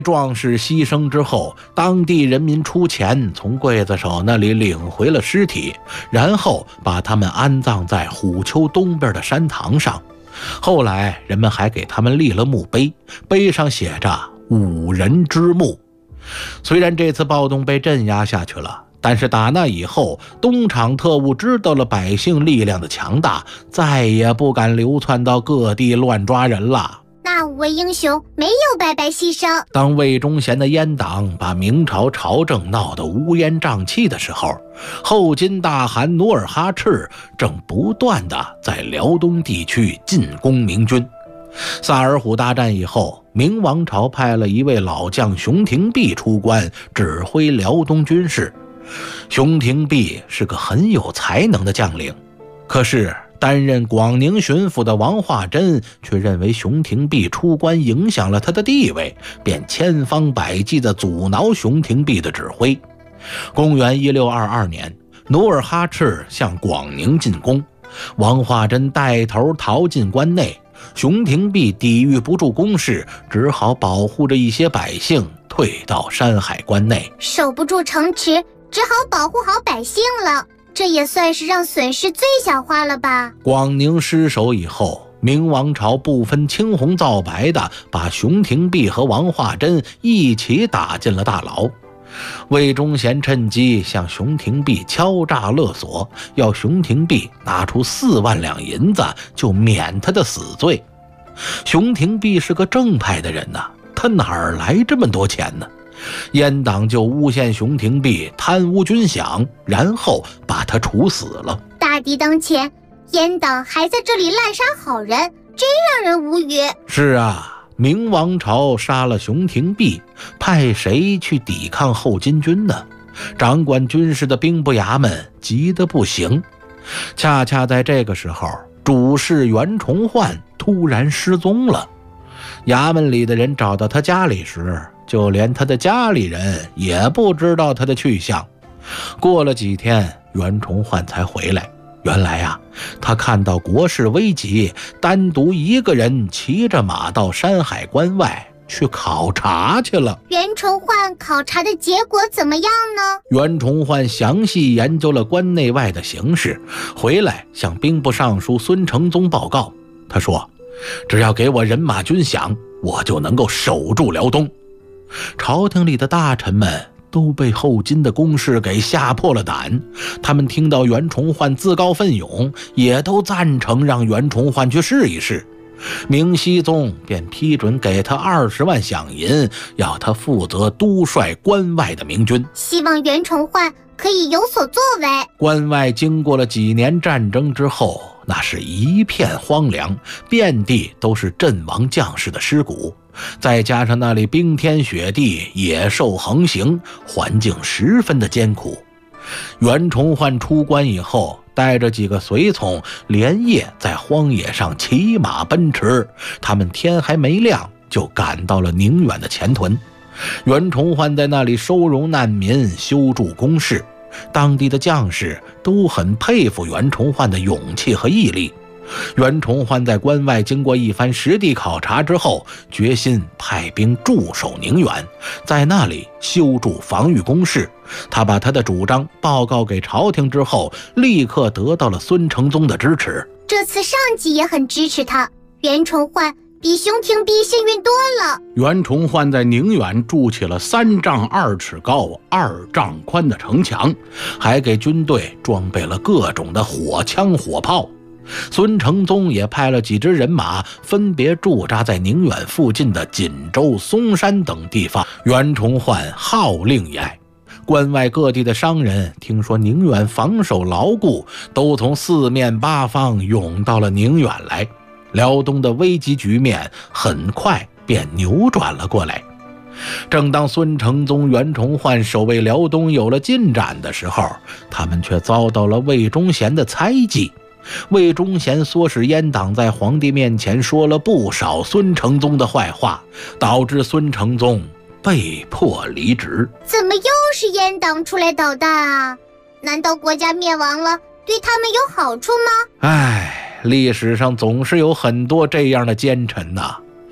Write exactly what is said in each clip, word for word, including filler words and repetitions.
壮士牺牲之后，当地人民出钱从刽子手那里领回了尸体，然后把他们安葬在虎丘东边的山堂上。后来人们还给他们立了墓碑，碑上写着五人之墓。虽然这次暴动被镇压下去了，但是打那以后，东厂特务知道了百姓力量的强大，再也不敢流窜到各地乱抓人了。 那五位英雄没有白白牺牲。 当魏忠贤的阉党把明朝朝政闹得乌烟瘴气的时候，后金大汗努尔哈赤正不断地在辽东地区进攻明军。萨尔浒大战以后，明王朝派了一位老将熊廷弼出关，指挥辽东军事。熊廷弼是个很有才能的将领，可是担任广宁巡抚的王化贞却认为熊廷弼出关影响了他的地位，便千方百计地阻挠熊廷弼的指挥。公元一六二二年，努尔哈赤向广宁进攻，王化贞带头逃进关内，熊廷弼抵御不住攻势，只好保护着一些百姓退到山海关内。 守不住城池，只好保护好百姓了，这也算是让损失最小化了吧。 广宁失守以后，明王朝不分青红皂白的把熊廷弼和王化贞一起打进了大牢。魏忠贤趁机向熊廷弼敲诈勒索，要熊廷弼拿出四万两银子就免他的死罪。熊廷弼是个正派的人呐、啊，他哪儿来这么多钱呢？阉党就诬陷熊廷弼贪污军饷，然后把他处死了。 大敌当前，阉党还在这里滥杀好人，真让人无语。 是啊，明王朝杀了熊廷弼，派谁去抵抗后金军呢？掌管军事的兵部衙门急得不行。恰恰在这个时候，主事袁崇焕突然失踪了。衙门里的人找到他家里时，就连他的家里人也不知道他的去向。过了几天，袁崇焕才回来。原来啊，他看到国事危急，单独一个人骑着马到山海关外去考察去了。 袁崇焕考察的结果怎么样呢？ 袁崇焕详细研究了关内外的形势，回来向兵部尚书孙承宗报告。他说，只要给我人马军饷，我就能够守住辽东。朝廷里的大臣们都被后金的攻势给吓破了胆，他们听到袁崇焕自告奋勇，也都赞成让袁崇焕去试一试。明熹宗便批准给他二十万饷银，要他负责督率关外的明军， 希望袁崇焕可以有所作为。 关外经过了几年战争之后，那是一片荒凉，遍地都是阵亡将士的尸骨，再加上那里冰天雪地，野兽横行，环境十分的艰苦。袁崇焕出关以后，带着几个随从连夜在荒野上骑马奔驰，他们天还没亮就赶到了宁远的前屯。袁崇焕在那里收容难民，修筑工事，当地的将士都很佩服袁崇焕的勇气和毅力。袁崇焕在关外经过一番实地考察之后，决心派兵驻守宁远，在那里修筑防御工事。他把他的主张报告给朝廷之后，立刻得到了孙承宗的支持。 这次上级也很支持他，袁崇焕比熊廷弼幸运多了。 袁崇焕在宁远筑起了三丈二尺高、二丈宽的城墙，还给军队装备了各种的火枪火炮。孙承宗也派了几支人马，分别驻扎在宁远附近的锦州、松山等地方。袁崇焕号令一爱，关外各地的商人听说宁远防守牢固，都从四面八方涌到了宁远来。辽东的危急局面很快便扭转了过来。正当孙承宗、袁崇焕守卫辽东有了进展的时候，他们却遭到了魏忠贤的猜忌。魏忠贤唆使阉党在皇帝面前说了不少孙承宗的坏话，导致孙承宗被迫离职。 怎么又是阉党出来捣蛋啊？难道国家灭亡了，对他们有好处吗？ 唉，历史上总是有很多这样的奸臣呐、啊。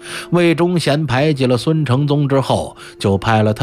魏忠贤排挤了孙承宗之后，就派了他